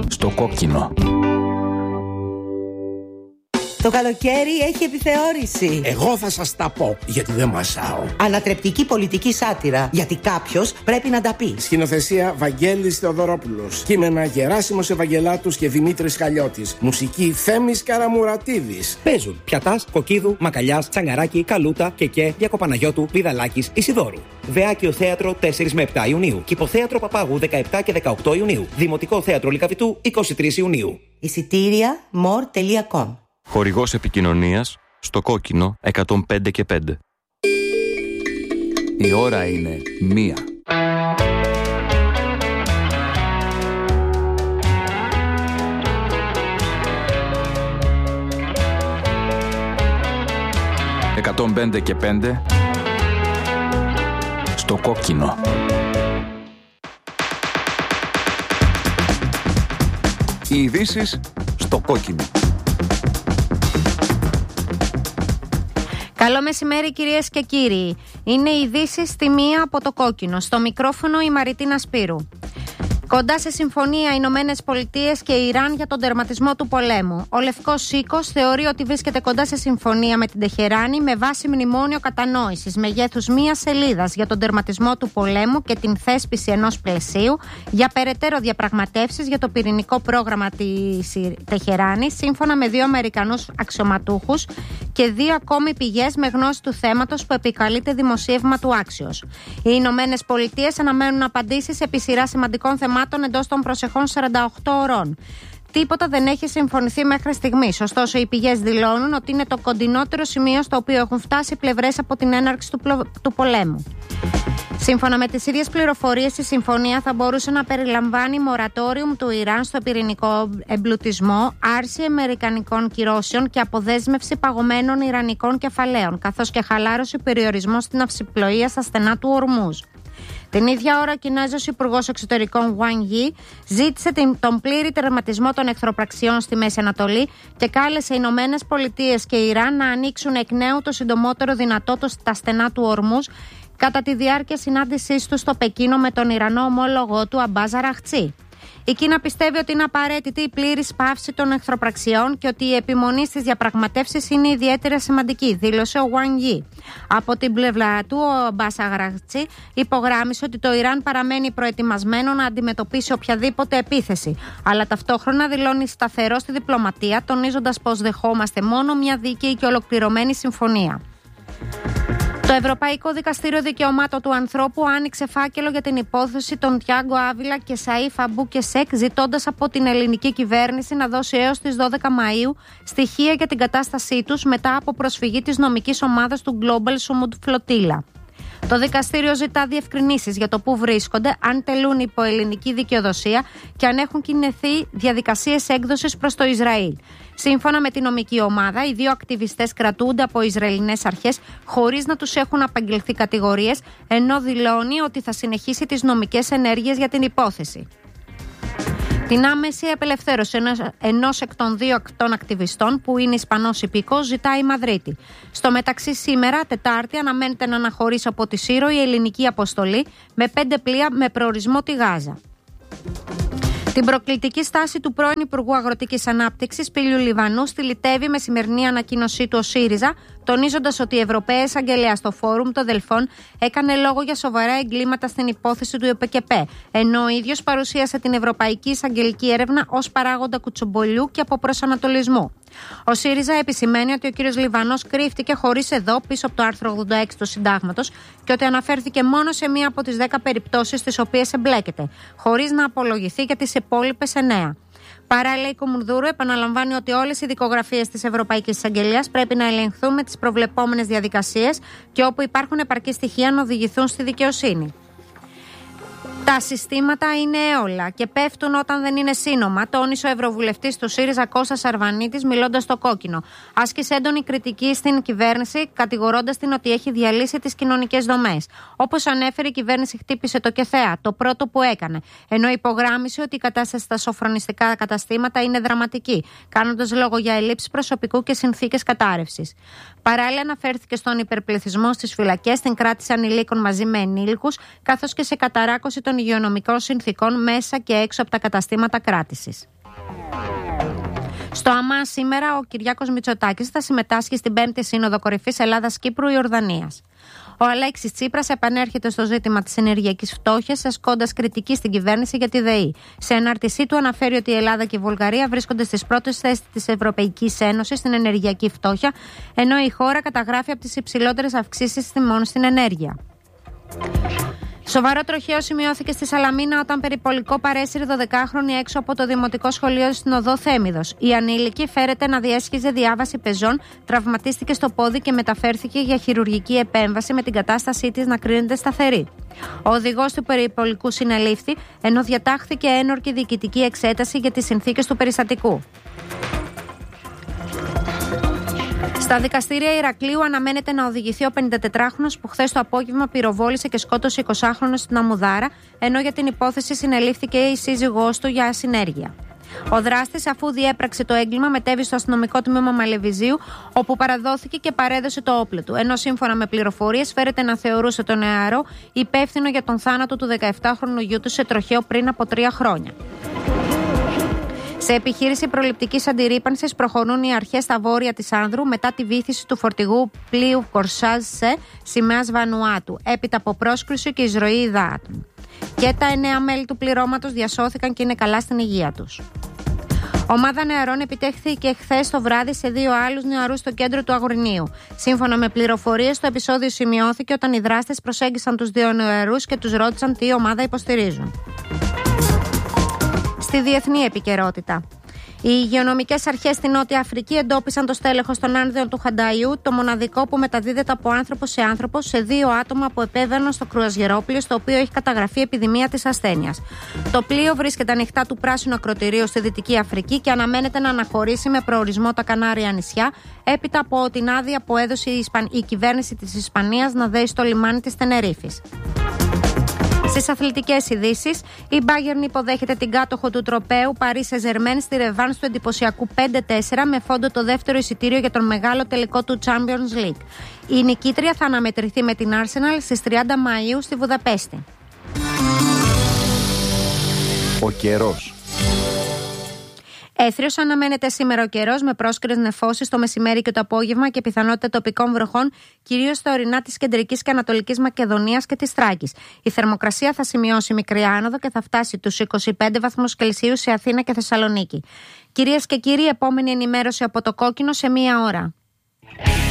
Στο κόκκινο. Το καλοκαίρι έχει επιθεώρηση. Εγώ θα σας τα πω, γιατί δεν μασάω. Ανατρεπτική πολιτική σάτυρα, γιατί κάποιος πρέπει να τα πει. Σκηνοθεσία Βαγγέλης Θεοδωρόπουλος. Κείμενα Γεράσιμος Ευαγγελάτους και Δημήτρης Χαλιώτης. Μουσική Θέμης Καραμουρατίδης. Παίζουν Πιατάς, Κοκκίδου, Μακαλιάς, Τσαγκαράκη, Καλούτα, Κεκέ, Διακοπαναγιώτου, Πηδαλάκης, Ισιδώρου. Βεάκιο Θέατρο 4 με 7 Ιουνίου. Κηποθέατρο Παπάγου 17 και 18 Ιουνίου. Δημοτικό Θέατρο Λυκαβητού 23 Ιουνίου. Εισιτήρια more.com. Χορηγός επικοινωνίας στο κόκκινο 105 και 5. Η ώρα είναι 1. «105 και 5» στο κόκκινο. Οι ειδήσεις στο κόκκινο. Καλό μεσημέρι κυρίες και κύριοι. Είναι οι ειδήσεις στη 1 από το κόκκινο. Στο μικρόφωνο η Μαριτίνα Σπύρου. Κοντά σε συμφωνία Ηνωμένες Πολιτείες και Ιράν για τον τερματισμό του πολέμου. Ο Λευκός Οίκος θεωρεί ότι βρίσκεται κοντά σε συμφωνία με την Τεχεράνη με βάση μνημόνιο κατανόησης μεγέθους 1 σελίδας για τον τερματισμό του πολέμου και την θέσπιση ενός πλαισίου για περαιτέρω διαπραγματεύσεις για το πυρηνικό πρόγραμμα της Τεχεράνης, σύμφωνα με 2 Αμερικανούς αξιωματούχους και 2 ακόμη πηγές με γνώση του θέματος που επικαλείται δημοσίευμα του Axios. Οι Ηνωμένες Πολιτείες αναμένουν απαντήσεις επί σειρά σημαντικών θεμάτων εντός των προσεχών 48 ώρων. Τίποτα δεν έχει συμφωνηθεί μέχρι στιγμής. Ωστόσο, οι πηγές δηλώνουν ότι είναι το κοντινότερο σημείο στο οποίο έχουν φτάσει οι πλευρές από την έναρξη του πολέμου. Σύμφωνα με τις ίδιες πληροφορίες, η συμφωνία θα μπορούσε να περιλαμβάνει μορατόριουμ του Ιράν στο πυρηνικό εμπλουτισμό, άρση αμερικανικών κυρώσεων και αποδέσμευση παγωμένων ιρανικών κεφαλαίων, καθώς και χαλάρωση περιορισμών στην αυσιπλοεία στα στενά του Ορμούζ. Την ίδια ώρα, ο Κινέζος Υπουργός Εξωτερικών Wang Yi ζήτησε τον πλήρη τερματισμό των εχθροπραξιών στη Μέση Ανατολή και κάλεσε Ηνωμένες Πολιτείες και Ιράν να ανοίξουν εκ νέου το συντομότερο δυνατό τα στενά του Ορμούζ κατά τη διάρκεια συνάντησής του στο Πεκίνο με τον Ιρανό ομόλογό του Αμπάζ Αραχτσί. Η Κίνα πιστεύει ότι είναι απαραίτητη η πλήρης πάυση των εχθροπραξιών και ότι η επιμονή στις διαπραγματεύσεις είναι ιδιαίτερα σημαντική, δήλωσε ο Wang Yi. Από την πλευρά του, ο Αμπάζ Αραχτσί υπογράμμισε ότι το Ιράν παραμένει προετοιμασμένο να αντιμετωπίσει οποιαδήποτε επίθεση, αλλά ταυτόχρονα δηλώνει σταθερό στη διπλωματία, τονίζοντας πως δεχόμαστε μόνο μια δίκαιη και ολοκληρωμένη συμφωνία. Το Ευρωπαϊκό Δικαστήριο Δικαιωμάτων του Ανθρώπου άνοιξε φάκελο για την υπόθεση των Τιάγκο Άβιλα και Σαΐφ Αμπού Κεσέκ, ζητώντας από την ελληνική κυβέρνηση να δώσει έως τις 12 Μαΐου στοιχεία για την κατάστασή τους μετά από προσφυγή της νομικής ομάδας του Global Sumud Flotilla. Το δικαστήριο ζητά διευκρινήσεις για το πού βρίσκονται, αν τελούν υπό ελληνική δικαιοδοσία και αν έχουν κινηθεί διαδικασίες έκδοσης προς το Ισραήλ. Σύμφωνα με την νομική ομάδα, οι 2 ακτιβιστές κρατούνται από Ισραηλινές αρχές χωρίς να τους έχουν απαγγελθεί κατηγορίες, ενώ δηλώνει ότι θα συνεχίσει τις νομικές ενέργειες για την υπόθεση. Την άμεση απελευθέρωση ενός εκ των 2 των ακτιβιστών, που είναι Ισπανός υπηκός, ζητάει η Μαδρίτη. Στο μεταξύ, σήμερα, Τετάρτη, αναμένεται να αναχωρήσει από τη Σύρο η ελληνική αποστολή με 5 πλοία με προορισμό τη Γάζα. Την προκλητική στάση του πρώην Υπουργού Αγροτικής Ανάπτυξης Πήλιου Λιβανού στυλιτεύει με σημερινή ανακοίνωσή του ο ΣΥΡΙΖΑ, τονίζοντας ότι η Ευρωπαία Εισαγγελέα στο Φόρουμ των Δελφών έκανε λόγο για σοβαρά εγκλήματα στην υπόθεση του ΕΠΚΕΠΕ, ενώ ο ίδιος παρουσίασε την Ευρωπαϊκή Εισαγγελική Έρευνα ως παράγοντα κουτσομπολιού και από προσανατολισμού. Ο ΣΥΡΙΖΑ επισημαίνει ότι ο κ. Λιβανός κρύφτηκε χωρίς εδώ πίσω από το άρθρο 86 του Συντάγματος και ότι αναφέρθηκε μόνο σε μία από τις 10 περιπτώσεις στις οποίες εμπλέκεται, χωρίς να απολογηθεί για τις υπόλοιπες 9. Παράλληλα, η Κουμουνδούρου επαναλαμβάνει ότι όλες οι δικογραφίες της Ευρωπαϊκής Εισαγγελίας πρέπει να ελεγχθούν με τις προβλεπόμενες διαδικασίες και όπου υπάρχουν επαρκή στοιχεία να οδηγηθούν στη δικαιοσύνη. Τα συστήματα είναι έολα και πέφτουν όταν δεν είναι σύνομα, τόνισε ο Ευρωβουλευτής του ΣΥΡΙΖΑ Κώστας Αρβανίτης, μιλώντας στο κόκκινο. Άσκησε έντονη κριτική στην κυβέρνηση, κατηγορώντας την ότι έχει διαλύσει τις κοινωνικές δομές. Όπως ανέφερε, η κυβέρνηση χτύπησε το ΚΕΘΕΑ, το πρώτο που έκανε, ενώ υπογράμμισε ότι η κατάσταση στα σοφρονιστικά καταστήματα είναι δραματική, κάνοντας λόγο για ελλείψεις προσωπικού και συνθήκες κατάρρευσης. Παράλληλα, αναφέρθηκε στον υπερπληθυσμό στις φυλακές, την κράτηση ανηλίκων μαζί με ενήλικους, καθώς και σε καταράκωση των των υγειονομικών συνθήκων μέσα και έξω από τα καταστήματα κράτησης. Στο ΑΜΑ σήμερα ο Κυριάκος Μητσοτάκης θα συμμετάσχει στην 5η Σύνοδο Κορυφής Ελλάδας-Κύπρου-Ιορδανίας. Ο Αλέξης Τσίπρας επανέρχεται στο ζήτημα της ενεργειακής φτώχειας, ασκώντας κριτική στην κυβέρνηση για τη ΔΕΗ. Σε ανάρτησή του αναφέρει ότι η Ελλάδα και η Βουλγαρία βρίσκονται στις πρώτες θέσεις της Ευρωπαϊκής Ένωσης στην ενεργειακή φτώχεια, ενώ η χώρα καταγράφει από τις υψηλότερες αυξήσεις τιμών στην ενέργεια. Σοβαρό τροχαίο σημειώθηκε στη Σαλαμίνα όταν περιπολικό παρέσυρε 12χρονη έξω από το δημοτικό σχολείο στην οδό Θέμιδος. Η ανήλικη φέρεται να διέσχιζε διάβαση πεζών, τραυματίστηκε στο πόδι και μεταφέρθηκε για χειρουργική επέμβαση με την κατάστασή της να κρίνεται σταθερή. Ο οδηγός του περιπολικού συνελήφθη, ενώ διατάχθηκε ένορκη διοικητική εξέταση για τις συνθήκες του περιστατικού. Στα δικαστήρια Ηρακλείου αναμένεται να οδηγηθεί ο 54χρονος που χθες το απόγευμα πυροβόλησε και σκότωσε 20χρονο στην Αμμουδάρα, ενώ για την υπόθεση συνελήφθηκε η σύζυγός του για ασυνέργεια. Ο δράστης, αφού διέπραξε το έγκλημα, μετέβη στο αστυνομικό τμήμα Μαλεβιζίου, όπου παραδόθηκε και παρέδωσε το όπλο του. Ενώ σύμφωνα με πληροφορίες, φέρεται να θεωρούσε τον νεαρό υπεύθυνο για τον θάνατο του 17χρονου γιού του σε τροχαίο πριν από 3 χρόνια. Σε επιχείρηση προληπτικής αντιρρήπανσης προχωρούν οι αρχές στα βόρεια της Άνδρου μετά τη βύθιση του φορτηγού πλοίου Κορσάζε σημαίας Βανουάτου, έπειτα από πρόσκρουση και εισρωή υδάτων. Και τα 9 μέλη του πληρώματος διασώθηκαν και είναι καλά στην υγεία τους. Ομάδα νεαρών επιτέχθηκε χθες το βράδυ σε 2 άλλους νεαρούς στο κέντρο του Αγρινίου. Σύμφωνα με πληροφορίες, το επεισόδιο σημειώθηκε όταν οι δράστες προσέγγισαν τους 2 νεαρούς και τους ρώτησαν τι ομάδα υποστηρίζουν. Στη διεθνή επικαιρότητα. Οι υγειονομικές αρχές στη Νότια Αφρική εντόπισαν το στέλεχος των άνδεων του Χανταϊού, το μοναδικό που μεταδίδεται από άνθρωπο σε άνθρωπο, σε 2 άτομα που επέβαιναν στο κρουαζιερόπλοιο, στο οποίο έχει καταγραφεί επιδημία της ασθένειας. Το πλοίο βρίσκεται ανοιχτά του πράσινου ακροτηρίου στη Δυτική Αφρική και αναμένεται να αναχωρήσει με προορισμό τα Κανάρια νησιά, έπειτα από την άδεια που έδωσε η κυβέρνηση της Ισπανίας να δέσει στο λιμάνι της Τενερίφης. Στις αθλητικές ειδήσεις, η Bayern υποδέχεται την κάτοχο του τροπαίου Paris Saint-Germain στη ρεβάνς του εντυπωσιακού 5-4 με φόντο το δεύτερο εισιτήριο για τον μεγάλο τελικό του Champions League. Η νικήτρια θα αναμετρηθεί με την Arsenal στις 30 Μαΐου στη Βουδαπέστη. Ο καιρός. Έθριος αναμένεται σήμερα ο καιρός με πρόσκαιρες νεφώσεις το μεσημέρι και το απόγευμα και πιθανότητα τοπικών βροχών, κυρίως στα ορεινά της κεντρικής και ανατολικής Μακεδονίας και της Θράκης. Η θερμοκρασία θα σημειώσει μικρή άνοδο και θα φτάσει τους 25 βαθμούς Κελσίου σε Αθήνα και Θεσσαλονίκη. Κυρίες και κύριοι, επόμενη ενημέρωση από το Κόκκινο σε 1 ώρα.